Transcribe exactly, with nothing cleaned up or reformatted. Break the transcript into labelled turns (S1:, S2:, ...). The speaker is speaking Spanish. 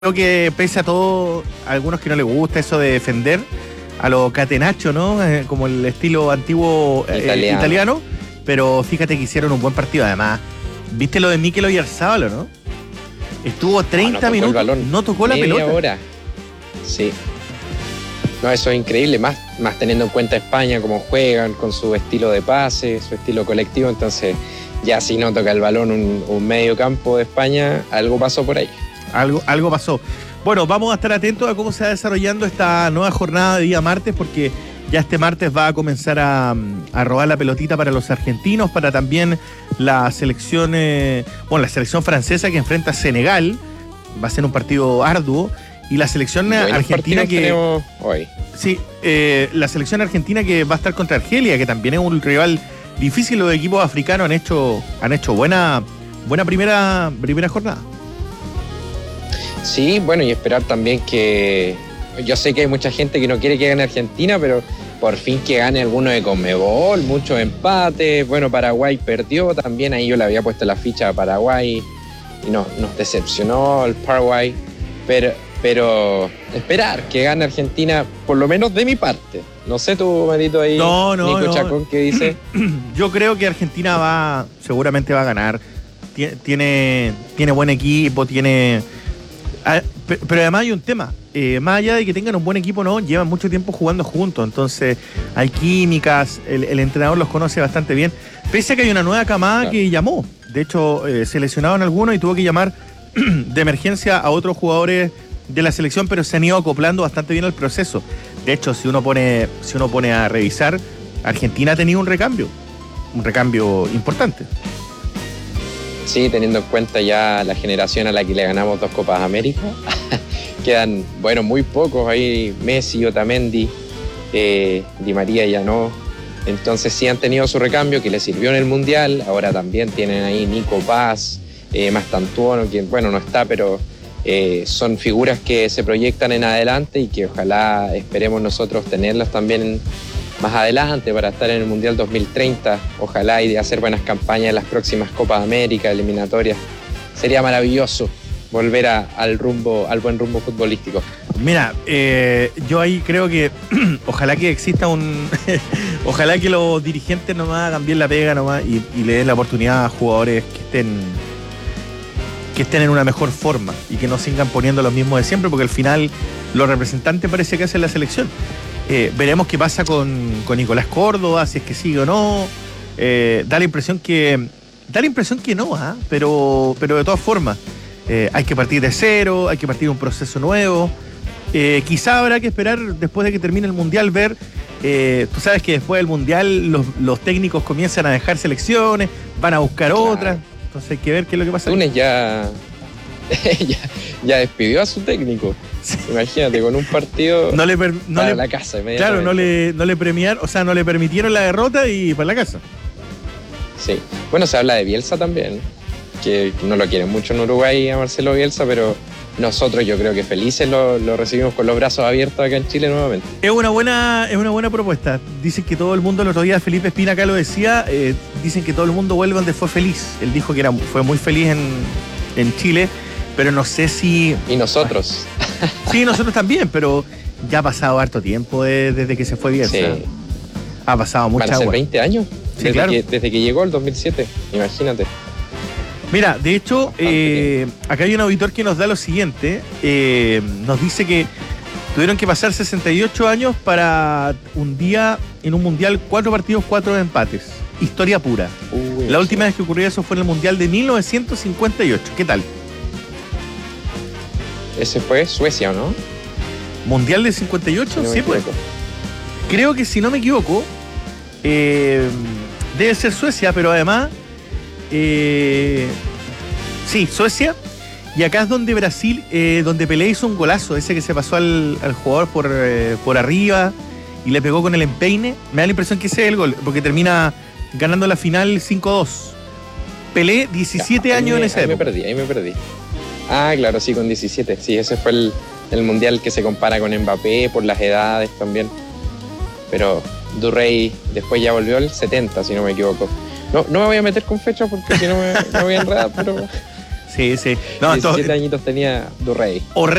S1: Creo que pese a todo, a algunos que no les gusta eso de defender a lo catenaccio, ¿no? Eh, como el estilo antiguo eh,
S2: Italiano.
S1: italiano. Pero fíjate que hicieron un buen partido. Además, ¿viste lo de Mikel Oyarzabal, no? Estuvo treinta
S2: no, no
S1: minutos,
S2: balón.
S1: no tocó la
S2: Media
S1: pelota.
S2: hora. Sí. No, eso es increíble, más, más teniendo en cuenta España, cómo juegan, con su estilo de pase, su estilo colectivo. Entonces, ya si no toca el balón un, un medio campo de España, algo pasó por ahí.
S1: Algo, algo pasó. Bueno, vamos a estar atentos a cómo se va desarrollando esta nueva jornada de día martes, porque ya este martes va a comenzar a, a robar la pelotita para los argentinos, para también la selección, eh, bueno, la selección francesa que enfrenta a Senegal. Va a ser un partido arduo. Y la selección
S2: Buenos
S1: argentina que...
S2: tenemos hoy.
S1: Sí, eh, la selección argentina que va a estar contra Argelia, que también es un rival difícil. Los equipos africanos han hecho, han hecho buena, buena primera, primera jornada.
S2: Sí, bueno, y esperar también que... Yo sé que hay mucha gente que no quiere que gane Argentina, pero por fin que gane alguno de Conmebol, muchos empates. Bueno, Paraguay perdió también, ahí yo le había puesto la ficha a Paraguay y no, nos decepcionó el Paraguay. Pero, pero esperar que gane Argentina, por lo menos de mi parte. No sé tú, Marito, ahí,
S1: no, no,
S2: Nico
S1: no.
S2: Chacón, ¿qué dice?
S1: Yo creo que Argentina va, seguramente va a ganar. Tiene, tiene buen equipo, tiene... Pero además hay un tema, eh, más allá de que tengan un buen equipo, no, llevan mucho tiempo jugando juntos, entonces hay químicas, el, el entrenador los conoce bastante bien, pese a que hay una nueva camada claro. que llamó, de hecho eh, se lesionaron algunos y tuvo que llamar de emergencia a otros jugadores de la selección, pero se han ido acoplando bastante bien al proceso. De hecho, si uno pone, si uno pone a revisar, Argentina ha tenido un recambio, un recambio importante.
S2: Sí, teniendo en cuenta ya la generación a la que le ganamos dos Copas América. Quedan, bueno, muy pocos ahí, Messi, Otamendi, eh, Di María ya no. Entonces sí han tenido su recambio que les sirvió en el Mundial. Ahora también tienen ahí Nico Paz, eh, Mastantuono, quien, bueno, no está, pero eh, son figuras que se proyectan en adelante y que ojalá esperemos nosotros tenerlas también más adelante para estar en el Mundial dos mil treinta, ojalá, y de hacer buenas campañas en las próximas Copas de América, eliminatorias. Sería maravilloso volver a, al rumbo, al buen rumbo futbolístico.
S1: Mira, eh, yo ahí creo que ojalá que exista un... ojalá que los dirigentes nomás hagan bien la pega nomás y, y le den la oportunidad a jugadores que estén que estén en una mejor forma y que no sigan poniendo los mismos de siempre, porque al final los representantes parece que hacen la selección. Eh, veremos qué pasa con, con Nicolás Córdoba, si es que sigue o no. Eh, da la impresión que da la impresión que no, ¿eh? pero, pero de todas formas eh, hay que partir de cero, hay que partir de un proceso nuevo. Eh, quizá habrá que esperar después de que termine el Mundial, ver, eh, tú sabes que después del Mundial los, los técnicos comienzan a dejar selecciones, van a buscar claro. otras, entonces hay que ver qué es lo que pasa.
S2: Túnez ya, ya, ya despidió a su técnico. Sí. Imagínate, con un partido
S1: no le per, no
S2: para
S1: le,
S2: la casa.
S1: Claro, no le, no le premiaron, o sea, no le permitieron la derrota y para la casa.
S2: Sí. Bueno, se habla de Bielsa también, que no lo quieren mucho en Uruguay a Marcelo Bielsa, pero nosotros yo creo que felices lo, lo recibimos con los brazos abiertos acá en Chile nuevamente.
S1: Es una buena, es una buena propuesta. Dicen que todo el mundo, el otro día Felipe Espina acá lo decía, eh, dicen que todo el mundo vuelve donde fue feliz. Él dijo que era, fue muy feliz en, en Chile, pero no sé si...
S2: Y nosotros.
S1: Sí, nosotros también, pero ya ha pasado harto tiempo de, desde que se fue Bielsa. Sí. Ha pasado mucha agua.
S2: ¿Van a ser veinte años?
S1: Sí,
S2: desde
S1: claro.
S2: Que, desde que llegó el dos mil siete, imagínate.
S1: Mira, de hecho, eh, acá hay un auditor que nos da lo siguiente. Eh, nos dice que tuvieron que pasar sesenta y ocho años para un día en un mundial, cuatro partidos, cuatro empates. Historia pura. Uy, La última sí. vez que ocurrió eso fue en el mundial de mil novecientos cincuenta y ocho. ¿Qué tal?
S2: Ese fue Suecia, ¿o no?
S1: ¿Mundial de cincuenta y ocho?
S2: Si no
S1: sí, pues. Creo que si no me equivoco, eh, debe ser Suecia, pero además... Eh, sí, Suecia. Y acá es donde Brasil, eh, donde Pelé hizo un golazo, ese que se pasó al, al jugador por, eh, por arriba y le pegó con el empeine. Me da la impresión que ese es el gol, porque termina ganando la final cinco dos. Pelé, diecisiete ya, años
S2: me,
S1: en esa
S2: ahí
S1: época.
S2: me perdí, ahí me perdí. Ah, claro, sí, con diecisiete. Sí, ese fue el, el mundial que se compara con Mbappé por las edades también. Pero Durrey después ya volvió al setenta, si no me equivoco. No, no me voy a meter con fechas porque si no me, me voy a enredar, pero
S1: Sí, sí. No, esto,
S2: diecisiete añitos tenía Durrey.